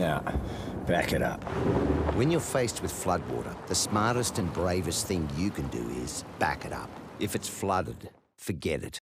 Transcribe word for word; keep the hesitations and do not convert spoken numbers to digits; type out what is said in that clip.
Now, back it up. When you're faced with floodwater, the smartest and bravest thing you can do is back it up. If it's flooded, forget it.